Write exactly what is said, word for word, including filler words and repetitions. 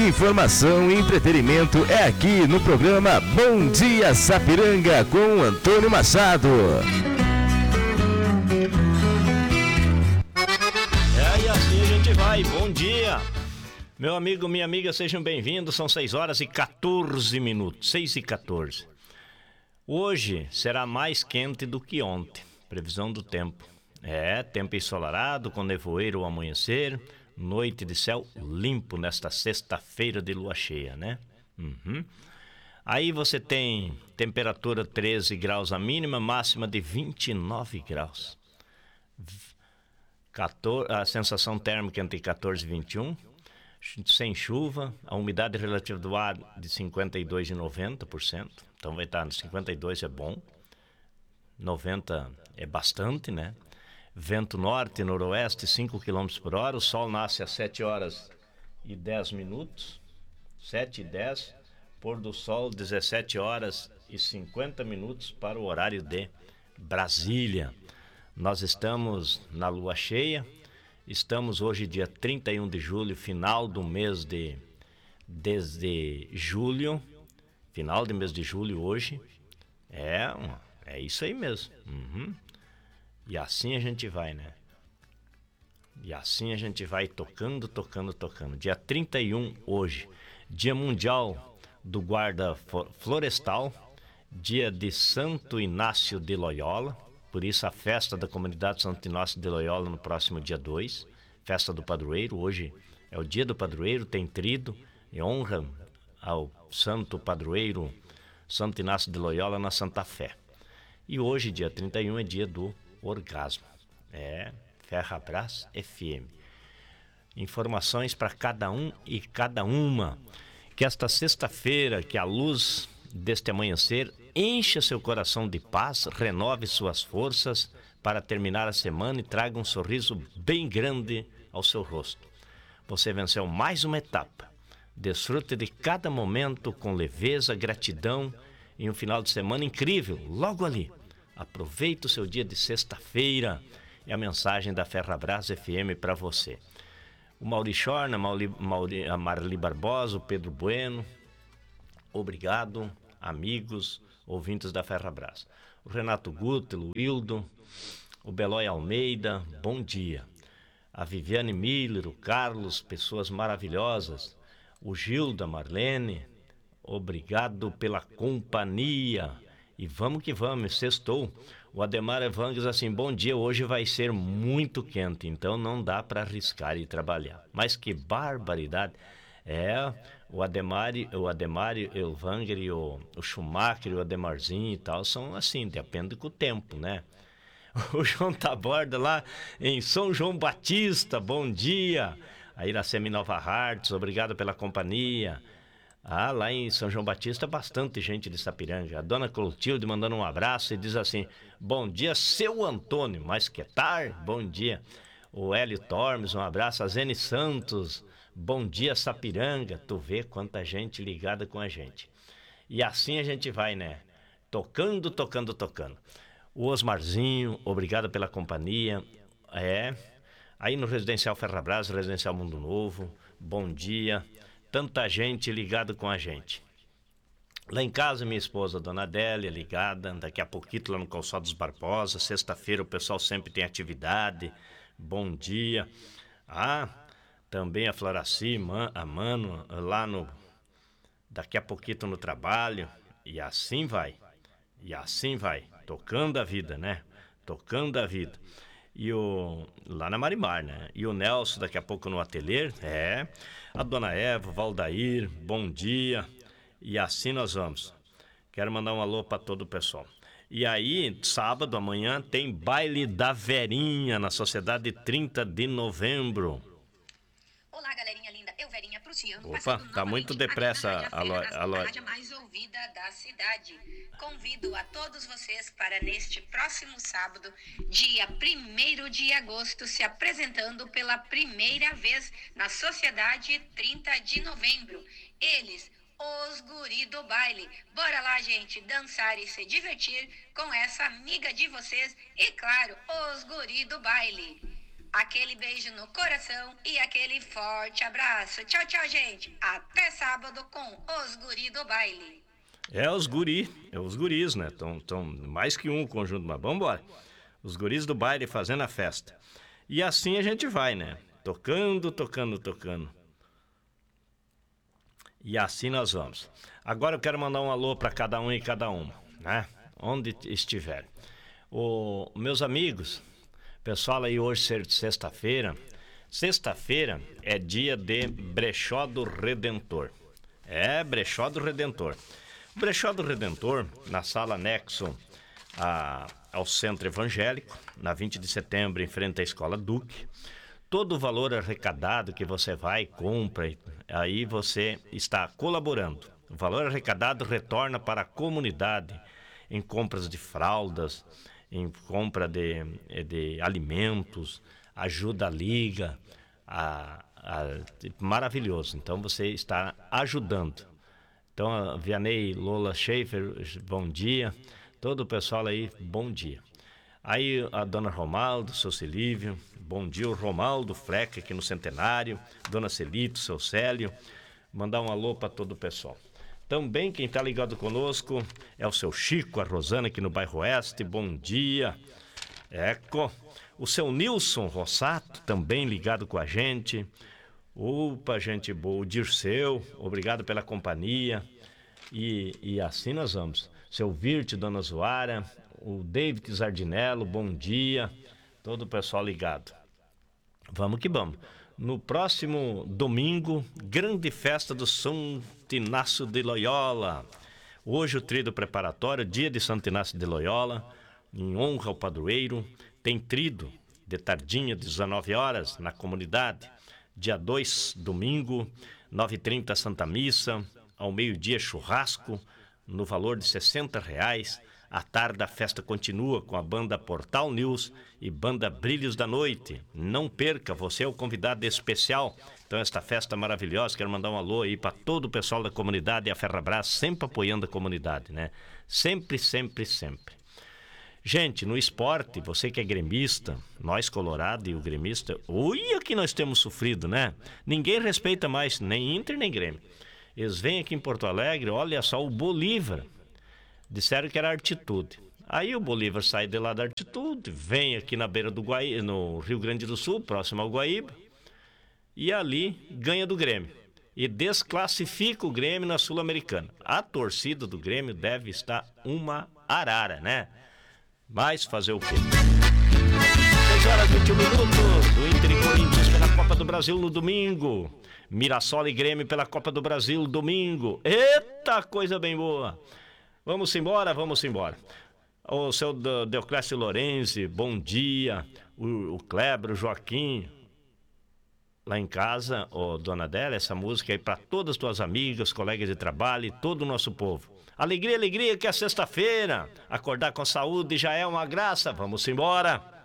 Informação e entretenimento é aqui no programa Bom Dia Sapiranga com Antônio Machado. É, e assim a gente vai. Bom dia. Meu amigo, minha amiga, sejam bem-vindos. São seis horas e quatorze minutos. seis e quatorze. Hoje será mais quente do que ontem. Previsão do tempo. É, tempo ensolarado, com nevoeiro ao amanhecer. Noite de céu limpo nesta sexta-feira de lua cheia, né? Uhum. Aí você tem temperatura treze graus a mínima, máxima de vinte e nove graus. quatorze, a sensação térmica entre catorze e vinte e um. Sem chuva, a umidade relativa do ar de cinquenta e dois por cento e noventa por cento. Então vai estar no cinquenta e dois é bom, noventa por cento é bastante, né? Vento norte e noroeste, cinco quilômetros por hora. O sol nasce às sete horas e dez minutos. sete e dez. Pôr do sol, dezessete horas e cinquenta minutos para o horário de Brasília. Nós estamos na lua cheia. Estamos hoje, dia trinta e um de julho, final do mês de... Desde julho. Final do mês de julho hoje. É, é isso aí mesmo. Uhum. E assim a gente vai, né? E assim a gente vai tocando, tocando, tocando. Dia trinta e um hoje, Dia Mundial do Guarda Florestal, dia de Santo Inácio de Loyola, por isso a festa da comunidade Santo Inácio de Loyola no próximo dia dois, festa do padroeiro. Hoje é o dia do padroeiro, tem trido e honra ao santo padroeiro Santo Inácio de Loyola na Santa Fé. E hoje, dia trinta e um, é dia do orgasmo. É, Ferrabras F M. Informações para cada um e cada uma. Que esta sexta-feira, que a luz deste amanhecer encha seu coração de paz, renove suas forças para terminar a semana e traga um sorriso bem grande ao seu rosto. Você venceu mais uma etapa. Desfrute de cada momento com leveza, gratidão e um final de semana incrível, logo ali. Aproveite o seu dia de sexta-feira. É a mensagem da Ferrabras F M para você. O Mauri Chorna, a Marli Barbosa, o Pedro Bueno. Obrigado, amigos, ouvintes da Ferrabras. O Renato Gutel, o Hildo, o Beloy Almeida, bom dia. A Viviane Miller, o Carlos, pessoas maravilhosas. O Gilda, Marlene, obrigado pela companhia. E vamos que vamos, sextou. O Ademar Evangues assim, bom dia, hoje vai ser muito quente, então não dá para arriscar e trabalhar. Mas que barbaridade. É, o Ademar, o Ademar Elvanger e o, o Schumacher, o Ademarzinho e tal, são assim, depende do tempo, né? O João Taborda lá em São João Batista, bom dia. A Iracemi Nova Hartz, obrigado pela companhia. Ah, lá em São João Batista, bastante gente de Sapiranga. A dona Clotilde mandando um abraço e diz assim, bom dia, seu Antônio, mas que tal? Bom dia. O Hélio Tormes, um abraço. A Zene Santos, bom dia, Sapiranga. Tu vê quanta gente ligada com a gente. E assim a gente vai, né? Tocando, tocando, tocando. O Osmarzinho, obrigado pela companhia. É, aí no Residencial Ferrabras, Residencial Mundo Novo, bom dia. Tanta gente ligada com a gente. Lá em casa, minha esposa, Dona Adélia, ligada. Daqui a pouquinho lá no Calçado dos Barbosa. Sexta-feira o pessoal sempre tem atividade. Bom dia. Ah, também a Floraci, a Mano, lá no... Daqui a pouquinho no trabalho. E assim vai. E assim vai. Tocando a vida, né? Tocando a vida. E o... Lá na Marimar, né? E o Nelson daqui a pouco no ateliê. É... A dona Eva, o Valdair, bom dia. E assim nós vamos. Quero mandar um alô para todo o pessoal. E aí, sábado, amanhã, tem baile da Verinha na Sociedade trinta de novembro. Olá, galerinha linda. Eu, Verinha, Prussiano. Opa, tá muito depressa a loja. A rádio mais ouvida da cidade. Convido a todos vocês para neste próximo sábado, dia primeiro de agosto, se apresentando pela primeira vez na Sociedade trinta de novembro. Eles, os guri do baile. Bora lá, gente, dançar e se divertir com essa amiga de vocês e, claro, os guri do baile. Aquele beijo no coração e aquele forte abraço. Tchau, tchau, gente. Até sábado com os guri do baile. É os guri, é os guris, né? Tão, tão mais que um conjunto, mas vamos embora. Os guris do baile fazendo a festa. E assim a gente vai, né? Tocando, tocando, tocando. E assim nós vamos. Agora eu quero mandar um alô para cada um e cada uma, né? Onde estiver. O, meus amigos, pessoal aí hoje ser sexta-feira. Sexta-feira é dia de Brechó do Redentor. É, Brechó do Redentor. O Brechó do Redentor, na sala anexo a, ao Centro Evangélico, na vinte de setembro, em frente à Escola Duque. Todo o valor arrecadado que você vai, compra, aí você está colaborando. O valor arrecadado retorna para a comunidade em compras de fraldas, em compra de, de alimentos, ajuda a liga, a, a, maravilhoso. Então você está ajudando. Então, a Vianney Lola Schaefer, bom dia. Todo o pessoal aí, bom dia. Aí a dona Romaldo, seu Celívio, bom dia. O Romaldo Fleck aqui no Centenário, dona Celito, seu Célio. Mandar um alô para todo o pessoal. Também quem está ligado conosco é o seu Chico, a Rosana aqui no bairro Oeste, bom dia. Eco. O seu Nilson Rossato também ligado com a gente. Opa, gente boa. O Dirceu, obrigado pela companhia. E, e assim nós vamos. Seu Virte, dona Zoara, o David Zardinello, bom dia. Todo o pessoal ligado. Vamos que vamos. No próximo domingo, grande festa do Santo Inácio de Loyola. Hoje o trido preparatório, dia de Santo Inácio de Loyola, em honra ao padroeiro. Tem trido de tardinha, dezenove horas, na comunidade. Dia dois, domingo, nove e trinta, Santa Missa. Ao meio-dia, churrasco, no valor de sessenta reais. À tarde, a festa continua com a banda Portal News e banda Brilhos da Noite. Não perca, você é o convidado especial. Então, esta festa maravilhosa, quero mandar um alô aí para todo o pessoal da comunidade e a Ferrabras, sempre apoiando a comunidade, né? Sempre, sempre, sempre. Gente, no esporte, você que é gremista, nós colorado e o gremista, olha que nós temos sofrido, né? Ninguém respeita mais, nem Inter nem Grêmio. Eles vêm aqui em Porto Alegre, olha só, o Bolívar. Disseram que era Altitude. Aí o Bolívar sai de lá da Altitude, vem aqui na beira do Guaíba, no Rio Grande do Sul, próximo ao Guaíba, e ali ganha do Grêmio. E desclassifica o Grêmio na Sul-Americana. A torcida do Grêmio deve estar uma arara, né? Mas fazer o quê? seis horas e vinte e um minutos. O Inter e Corinthians pela Copa do Brasil no domingo. Mirassol e Grêmio pela Copa do Brasil domingo. Eita, coisa bem boa. Vamos embora, vamos embora. O seu Deoclésio Lorenzi, bom dia. O, o Kleber, o Joaquim. Lá em casa, oh, dona Adélia, essa música aí para todas as tuas amigas, colegas de trabalho e todo o nosso povo. Alegria, alegria que é sexta-feira. Acordar com saúde já é uma graça. Vamos embora.